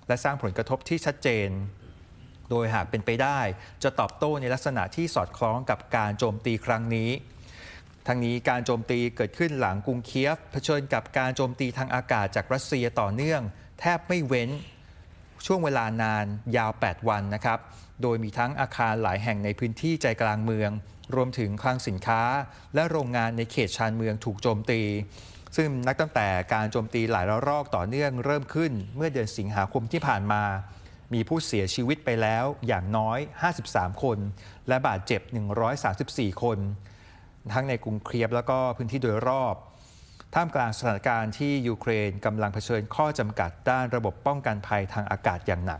และสร้างผลกระทบที่ชัดเจนโดยหากเป็นไปได้จะตอบโต้ในลักษณะที่สอดคล้องกับการโจมตีครั้งนี้ทั้งนี้การโจมตีเกิดขึ้นหลังกรุงเคียฟเผชิญกับการโจมตีทางอากาศจากรัสเซียต่อเนื่องแทบไม่เว้นช่วงเวลานานยาว8วันนะครับโดยมีทั้งอาคารหลายแห่งในพื้นที่ใจกลางเมืองรวมถึงคลังสินค้าและโรงงานในเขตชานเมืองถูกโจมตีซึ่งนับตั้งแต่การโจมตีหลายระลอกต่อเนื่องเริ่มขึ้นเมื่อเดือนสิงหาคมที่ผ่านมามีผู้เสียชีวิตไปแล้วอย่างน้อย53คนและบาดเจ็บ134คนทั้งในกรุงเคียฟแล้วก็พื้นที่โดยรอบท่ามกลางสถานการณ์ที่ยูเครนกำลังเผชิญข้อจำกัดด้านระบบป้องกันภัยทางอากาศอย่างหนัก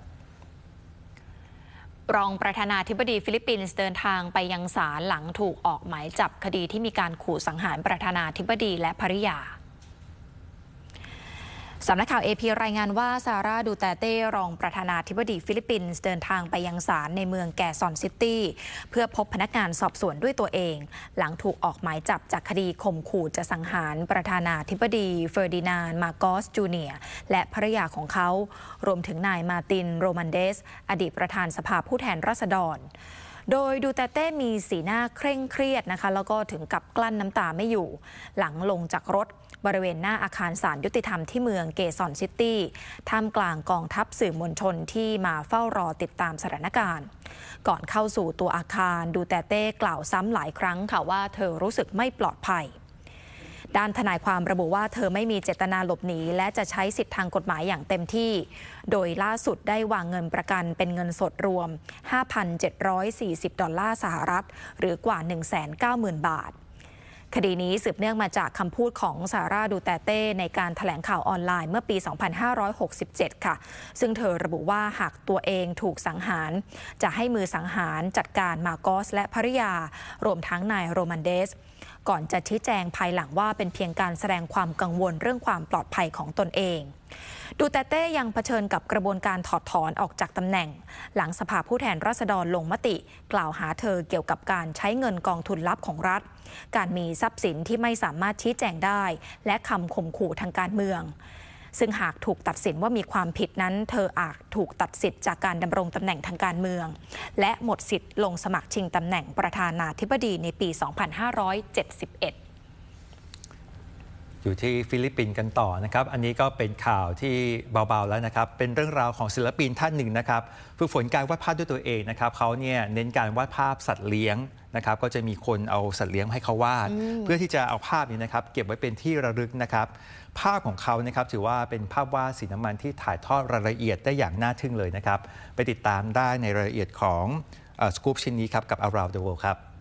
รองประธานาธิบดีฟิลิปปินส์เดินทางไปยังศาลหลังถูกออกหมายจับคดีที่มีการขู่สังหารประธานาธิบดีและภริยาสำนักข่าว AP รายงานว่าซาร่า ดูเตเต้รองประธานาธิบดีฟิลิปปินส์เดินทางไปยังศาลในเมืองแกซอนซิตี้เพื่อพบพนักงานสอบสวนด้วยตัวเองหลังถูกออกหมายจับจากคดีข่มขู่จะสังหารประธานาธิบดีเฟอร์ดินานด์ มาโกส จูเนียร์และภริยาของเขารวมถึงนายมาติน โรมันเดสอดีตประธานสภาผู้แทนราษฎรโดยดูเตเต้มีสีหน้าเคร่งเครียดนะคะแล้วก็ถึงกับกลั้นน้ำตาไม่อยู่หลังลงจากรถบริเวณหน้าอาคารศาลยุติธรรมที่เมืองเกซอนซิตี้ท่ามกลางกองทัพสื่อมวลชนที่มาเฝ้ารอติดตามสถานการณ์ก่อนเข้าสู่ตัวอาคารดูเตเต้กล่าวซ้ำหลายครั้งค่ะว่าเธอรู้สึกไม่ปลอดภัยด้านทนายความระบุว่าเธอไม่มีเจตนาหลบหนีและจะใช้สิทธิทางกฎหมายอย่างเต็มที่โดยล่าสุดได้วางเงินประกันเป็นเงินสดรวม $5,740 ดอลลาร์สหรัฐหรือกว่า 190,000 บาทคดีนี้สืบเนื่องมาจากคำพูดของซาร่า ดูเตเต้ในการแถลงข่าวออนไลน์เมื่อปี 2567 ค่ะซึ่งเธอระบุว่าหากตัวเองถูกสังหารจะให้มือสังหารจัดการมาโกสและภริยารวมทั้งนายโรมันเดสก่อนจะชี้แจงภายหลังว่าเป็นเพียงการแสดงความกังวลเรื่องความปลอดภัยของตนเองดูเตเต้ยังเผชิญกับกระบวนการถอดถอนออกจากตำแหน่งหลังสภาผู้แทนราษฎรลงมติกล่าวหาเธอเกี่ยวกับการใช้เงินกองทุนลับของรัฐการมีทรัพย์สินที่ไม่สามารถชี้แจงได้และคำข่มขู่ทางการเมืองซึ่งหากถูกตัดสินว่ามีความผิดนั้นเธออาจถูกตัดสิทธิ์จากการดำรงตำแหน่งทางการเมืองและหมดสิทธิ์ลงสมัครชิงตำแหน่งประธานาธิบดีในปี 2571 อยู่ที่ฟิลิปปินส์กันต่อนะครับอันนี้ก็เป็นข่าวที่เบาๆแล้วนะครับเป็นเรื่องราวของศิลปินท่านหนึ่งนะครับฝึกฝนการวาดภาพด้วยตัวเองนะครับเขาเนี่ยเน้นการวาดภาพสัตว์เลี้ยงนะครับก็จะมีคนเอาสัตว์เลี้ยงให้เขาวาดเพื่อที่จะเอาภาพนี้นะครับเก็บไว้เป็นที่ระลึกนะครับภาพของเขานะครับถือว่าเป็นภาพวาดสีน้ำมันที่ถ่ายทอดรายละเอียดได้อย่างน่าทึ่งเลยนะครับไปติดตามได้ในรายละเอียดของสกู๊ปชิ้นนี้ครับกับ Around the World ครับ